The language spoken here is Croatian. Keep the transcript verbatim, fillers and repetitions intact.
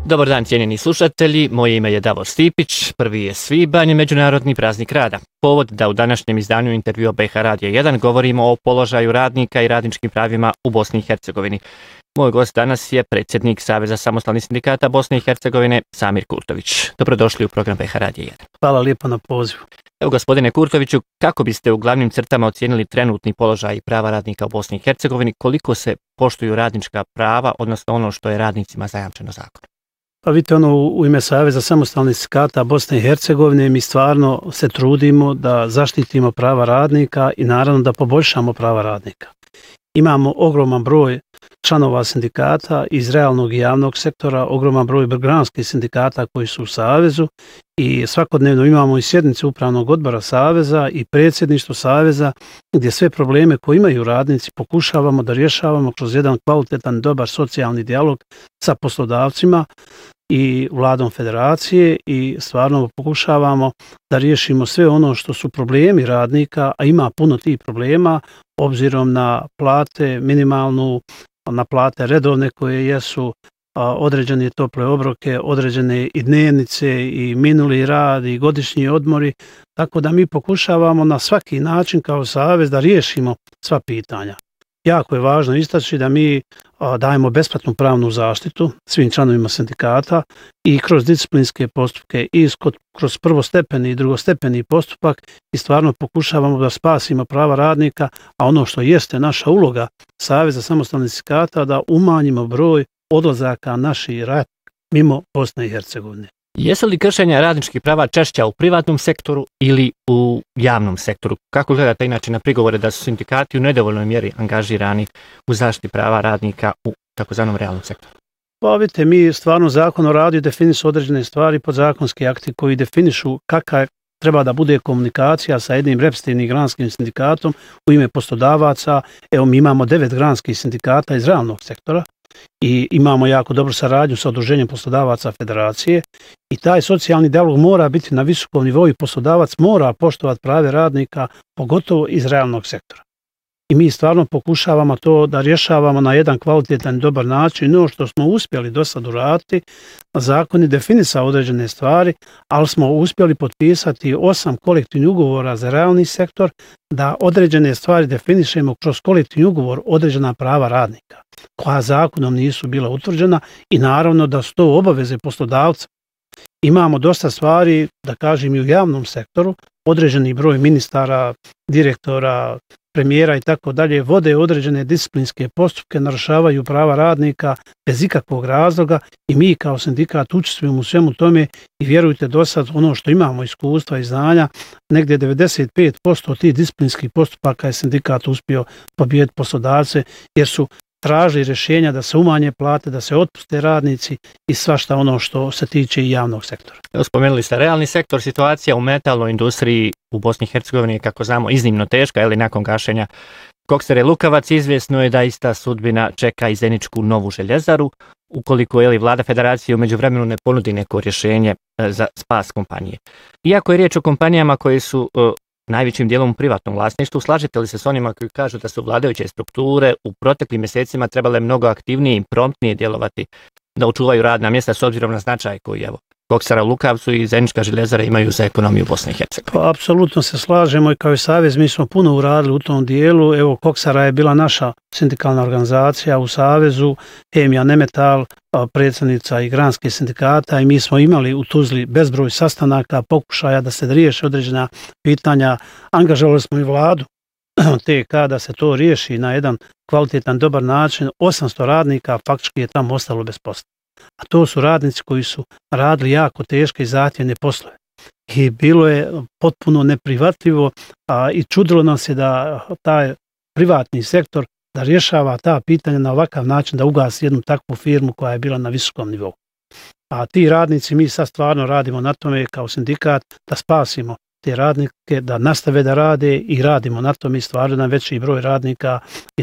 Dobar dan, cijenjeni slušatelji, moje ime je Davor Stipić, prvi je svibanj, Međunarodni praznik rada. Povod da u današnjem izdanju intervjua B H Radija jedan govorimo o položaju radnika i radničkim pravima u Bosni i Hercegovini. Moj gost danas je predsjednik Saveza samostalnih sindikata Bosne i Hercegovine, Samir Kurtović. Dobrodošli u program B H Radija jedan. Hvala lijepo na pozivu. Evo, gospodine Kurtoviću, kako biste u glavnim crtama ocijenili trenutni položaj i prava radnika u Bosni i Hercegovini, koliko se poštuju radnička prava, odnosno ono što je radnicima zajamčeno zakonom? Pa vidite, ono, u ime Saveza samostalnih sindikata Bosne i Hercegovine mi stvarno se trudimo da zaštitimo prava radnika i naravno da poboljšamo prava radnika. Imamo ogroman broj članova sindikata iz realnog i javnog sektora, ogroman broj granskih sindikata koji su u Savezu i svakodnevno imamo i sjednice upravnog odbora Saveza i predsjedništvo Saveza gdje sve probleme koje imaju radnici pokušavamo da rješavamo kroz jedan kvalitetan, dobar socijalni dijalog sa poslodavcima i vladom federacije i stvarno pokušavamo da riješimo sve ono što su problemi radnika, a ima puno tih problema obzirom na plate minimalnu, na plate redovne koje jesu određene tople obroke, određene i dnevnice i minuli rad i godišnji odmori, tako da mi pokušavamo na svaki način kao Savez da riješimo sva pitanja. Jako je važno istaći da mi dajemo besplatnu pravnu zaštitu svim članovima sindikata i kroz disciplinske postupke i kroz prvostepeni i drugostepeni postupak i stvarno pokušavamo da spasimo prava radnika, a ono što jeste naša uloga Saveza samostalnih sindikata da umanjimo broj odlazaka naših radnika mimo Bosne i Hercegovine. Jesu li kršenja radničkih prava češća u privatnom sektoru ili u javnom sektoru? Kako gledate inače na prigovore da su sindikati u nedovoljnoj mjeri angažirani u zaštiti prava radnika u takozvanom realnom sektoru? Pa vidite, mi stvarno Zakon o radu definišu određene stvari, podzakonski akti koji definišu kakva treba da bude komunikacija sa jednim reprezentativnim granskim sindikatom u ime poslodavaca. Evo, mi imamo devet granskih sindikata iz realnog sektora i imamo jako dobru saradnju sa udruženjem poslodavaca federacije i taj socijalni dijalog mora biti na visokom nivou i poslodavac mora poštovati prave radnika, pogotovo iz realnog sektora. I mi stvarno pokušavamo to da rješavamo na jedan kvalitetan i dobar način. No što smo uspjeli do sad uraditi, zakon je definisao određene stvari, ali smo uspjeli potpisati osam kolektivnih ugovora za realni sektor da određene stvari definišemo kroz kolektivni ugovor određena prava radnika koja zakonom nisu bila utvrđena i naravno da su to obaveze poslodavca. Imamo dosta stvari, da kažem i u javnom sektoru, određeni broj ministara, direktora, premijera i tako dalje vode određene disciplinske postupke, narušavaju prava radnika bez ikakvog razloga i mi kao sindikat učestvujemo u svemu tome i vjerujte do sad ono što imamo iskustva i znanja, negdje devedeset pet posto tih disciplinskih postupaka je sindikat uspio pobijediti poslodavce jer su traži rješenja da se umanje plate, da se otpuste radnici i svašta ono što se tiče i javnog sektora. Evo, spomenuli ste realni sektor, situacija u metalnoj industriji u Bosni i Hercegovini je, kako znamo, iznimno teška, ali nakon gašenja koksare Lukavac izvjesno je da ista sudbina čeka i Zeničku novu željezaru, ukoliko je li vlada federacije u međuvremenu ne ponudi neko rješenje za spas kompanije. Iako je riječ o kompanijama koje su uh, najvećim dijelom u privatnom vlasništvu, slažete li se s onima koji kažu da su vladajuće strukture u proteklim mjesecima trebale mnogo aktivnije i promptnije djelovati da očuvaju radna mjesta s obzirom na značaj koji evo koksara u Lukavcu i Zenička željezara imaju za ekonomiju Bosne i Hercegovine? Pa, apsolutno se slažemo i kao i Savez mi smo puno uradili u tom dijelu. Evo, koksara je bila naša sindikalna organizacija u Savezu, Hemija Nemetal, predsjednica i granskih sindikata i mi smo imali u Tuzli bezbroj sastanaka, pokušaja da se riješe određena pitanja. Angažovali smo i vladu T K da se to riješi na jedan kvalitetan, dobar način. osamsto radnika faktički je tamo ostalo bez posla. A to su radnici koji su radili jako teške i zahtjevne poslove. I bilo je potpuno neprihvatljivo a, i čudilo nam se da taj privatni sektor da rješava ta pitanja na ovakav način, da ugasi jednu takvu firmu koja je bila na visokom nivou. A ti radnici, mi sad stvarno radimo na tome kao sindikat da spasimo te radnike, da nastave da rade i radimo na tome i stvarno na veći broj radnika je